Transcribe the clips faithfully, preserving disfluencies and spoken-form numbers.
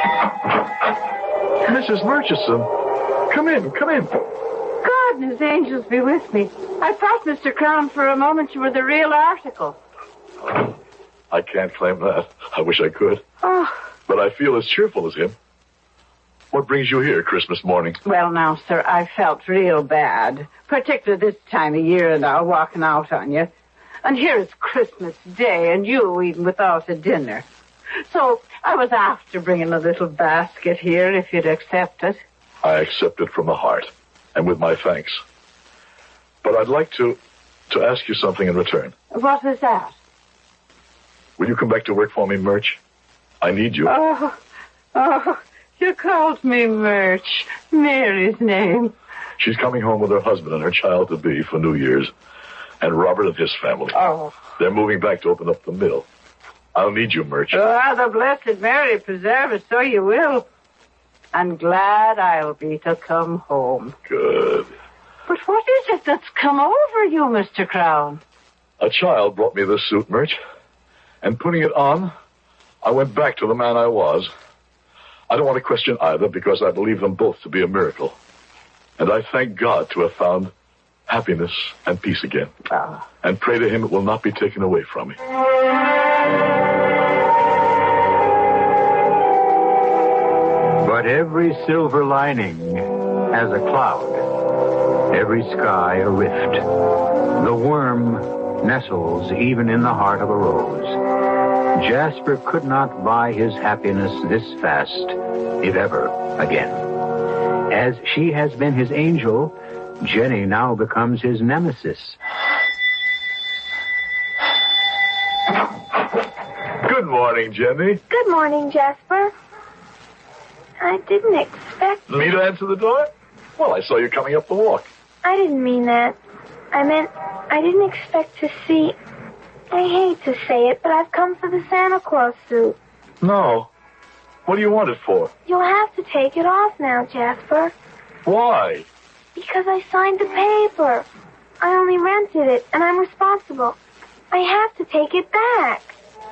Missus Murchison, come in, come in. God and his angels be with me. I thought, Mister Crown, for a moment you were the real article. I can't claim that. I wish I could. Oh. But I feel as cheerful as him. What brings you here Christmas morning? Well, now, sir, I felt real bad. Particularly this time of year now, walking out on you. And here it's Christmas Day, and you eating without a dinner. So I was after bringing a little basket here, if you'd accept it. I accept it from the heart, and with my thanks. But I'd like to, to ask you something in return. What is that? Will you come back to work for me, Murch? I need you. Oh, oh, you called me Murch. Mary's name. She's coming home with her husband and her child-to-be for New Year's. And Robert and his family. Oh. They're moving back to open up the mill. I'll need you, Murch. Oh, the Blessed Mary preserve us, so you will. I'm glad I'll be to come home. Good. But what is it that's come over you, Mister Crown? A child brought me this suit, Murch. And putting it on, I went back to the man I was. I don't want to question either because I believe them both to be a miracle. And I thank God to have found happiness and peace again. Oh. And pray to him it will not be taken away from me. But every silver lining has a cloud, every sky a rift. The worm nestles even in the heart of a rose. Jasper could not buy his happiness this fast, if ever again. As she has been his angel, Jenny now becomes his nemesis. Good morning, Jenny. Good morning, Jasper. I didn't expect... Me to answer the door? Well, I saw you coming up the walk. I didn't mean that. I meant I didn't expect to see... I hate to say it, but I've come for the Santa Claus suit. No. What do you want it for? You'll have to take it off now, Jasper. Why? Because I signed the paper. I only rented it, and I'm responsible. I have to take it back.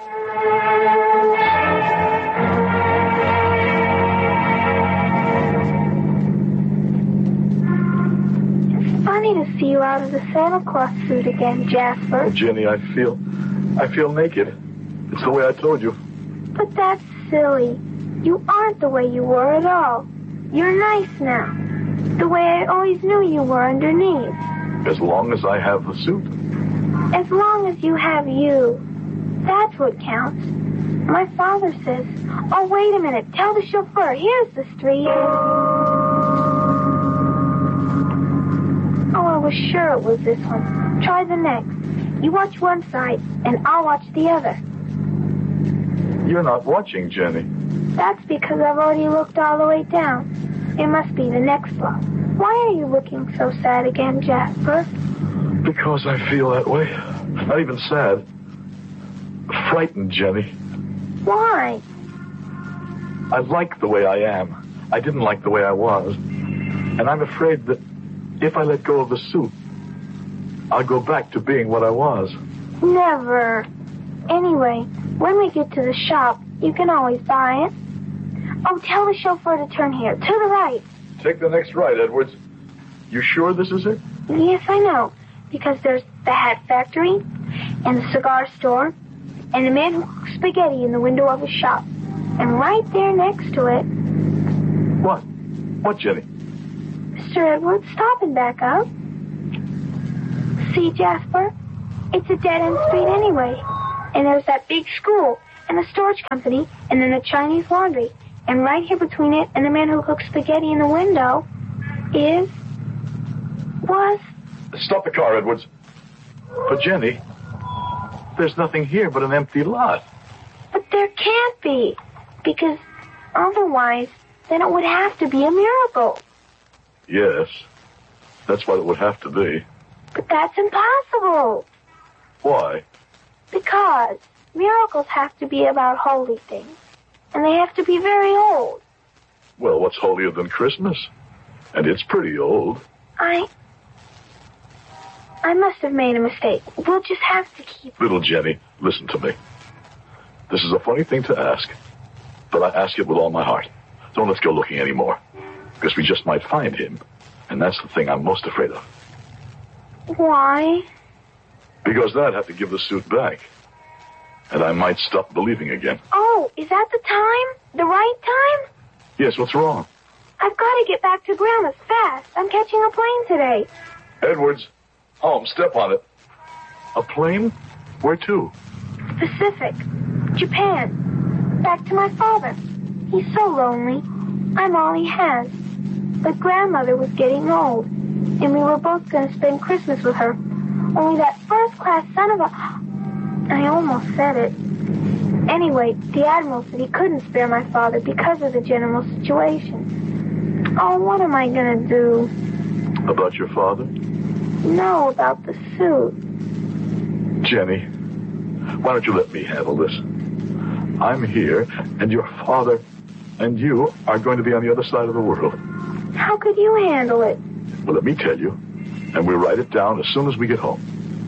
It's funny to see you out of the Santa Claus suit again, Jasper. Oh, Jenny, I feel... I feel naked. It's the way I told you. But that's silly. You aren't the way you were at all. You're nice now. The way I always knew you were underneath. As long as I have the suit. As long as you have you. That's what counts. My father says, oh, wait a minute. Tell the chauffeur. Here's the street. Oh, I was sure it was this one. Try the next. You watch one side, and I'll watch the other. You're not watching, Jenny. That's because I've already looked all the way down. It must be the next block. Why are you looking so sad again, Jasper? Because I feel that way. Not even sad. Frightened, Jenny. Why? I like the way I am. I didn't like the way I was. And I'm afraid that if I let go of the suit, I'll go back to being what I was. Never. Anyway, when we get to the shop, you can always buy it. Oh, tell the chauffeur to turn here, to the right. Take the next right, Edwards. You sure this is it? Yes, I know. Because there's the hat factory, and the cigar store, and the man who cooks spaghetti in the window of his shop. And right there next to it... What? What, Jenny? Mister Edwards, stop and back up. See, Jasper? It's a dead-end street anyway. And there's that big school, and the storage company, and then the Chinese laundry. And right here between it and the man who cooks spaghetti in the window is... was... Stop the car, Edwards. But, Jenny, there's nothing here but an empty lot. But there can't be. Because otherwise, then it would have to be a miracle. Yes, that's what it would have to be. But that's impossible. Why? Because miracles have to be about holy things. And they have to be very old. Well, what's holier than Christmas? And it's pretty old. I... I must have made a mistake. We'll just have to keep... Little Jenny, listen to me. This is a funny thing to ask. But I ask it with all my heart. Don't let's go looking anymore. Because we just might find him. And that's the thing I'm most afraid of. Why? Because then I'd have to give the suit back. And I might stop believing again. Oh, is that the time? The right time? Yes, what's wrong? I've got to get back to Grandma's fast. I'm catching a plane today. Edwards, home, step on it. A plane? Where to? Pacific. Japan. Back to my father. He's so lonely. I'm all he has. But Grandmother was getting old, and we were both going to spend Christmas with her. Only that first-class son of a... I almost said it. Anyway, the Admiral said he couldn't spare my father because of the general situation. Oh, what am I going to do? About your father? No, about the suit. Jenny, why don't you let me handle this? I'm here, and your father and you are going to be on the other side of the world. How could you handle it? Well, let me tell you, and we'll write it down as soon as we get home.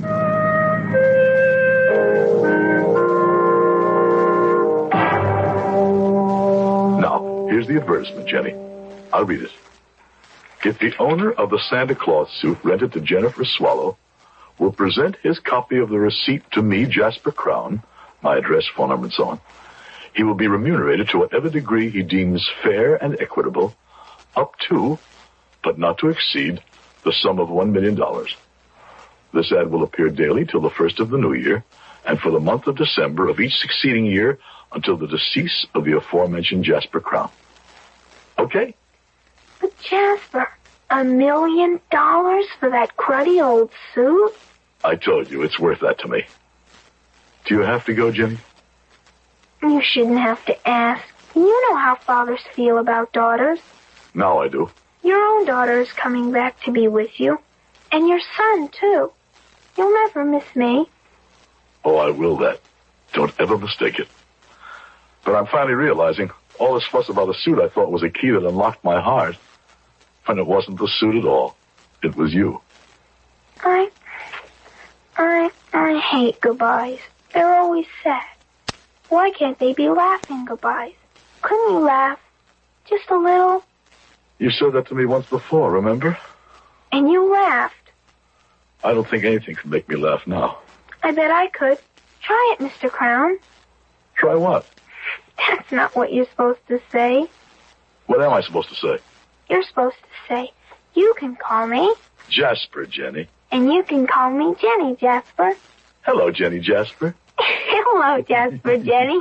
Now, here's the advertisement, Jenny. I'll read it. If the owner of the Santa Claus suit rented to Jennifer Swallow will present his copy of the receipt to me, Jasper Crown, my address, phone number, and so on, he will be remunerated to whatever degree he deems fair and equitable, up to, but not to exceed, the sum of one million dollars. This ad will appear daily till the first of the new year, and for the month of December of each succeeding year until the decease of the aforementioned Jasper Crown. Okay? But Jasper, a million dollars for that cruddy old suit? I told you, it's worth that to me. Do you have to go, Jenny? You shouldn't have to ask. You know how fathers feel about daughters. Now I do. Your own daughter is coming back to be with you. And your son, too. You'll never miss me. Oh, I will that. Don't ever mistake it. But I'm finally realizing all this fuss about a suit I thought was a key that unlocked my heart. And it wasn't the suit at all. It was you. I... I... I hate goodbyes. They're always sad. Why can't they be laughing goodbyes? Couldn't you laugh? Just a little? You said that to me once before, remember? And you laughed. I don't think anything can make me laugh now. I bet I could. Try it, Mister Crown. Try what? That's not what you're supposed to say. What am I supposed to say? You're supposed to say, you can call me. Jasper, Jenny. And you can call me Jenny, Jasper. Hello, Jenny Jasper. Hello, Jasper, Jenny.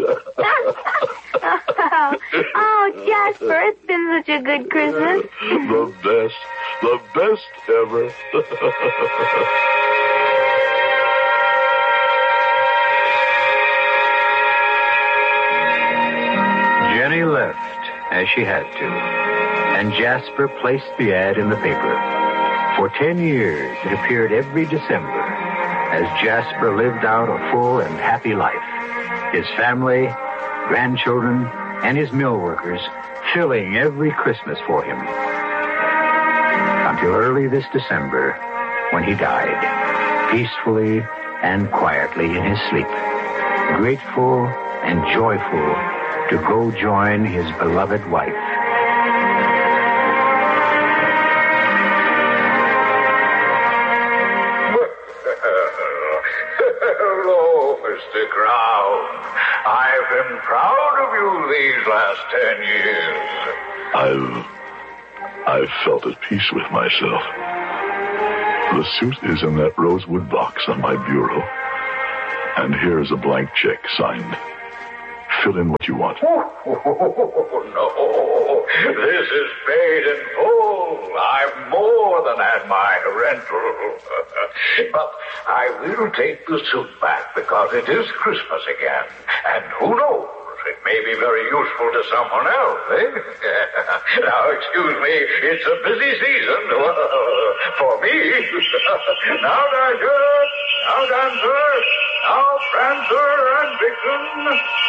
oh, oh, Jasper, it's been such a good Christmas. The best. The best ever. Jenny left, as she had to, and Jasper placed the ad in the paper. For ten years, it appeared every December as Jasper lived out a full and happy life. His family, grandchildren, and his mill workers filling every Christmas for him. Until early this December, when he died, peacefully and quietly in his sleep, grateful and joyful to go join his beloved wife. Hello, Mister Crown. I've been proud of you these last ten years. I've... I've felt at peace with myself. The suit is in that rosewood box on my bureau. And here is a blank check signed. Fill in what you want. Oh, no. This is paid in full. I've more than had my rental. But I will take the suit back because it is Christmas again. And who knows? It may be very useful to someone else, eh? Now, excuse me, it's a busy season for me. Now, Dasher, now, Dancer, now, Prancer and Vixen.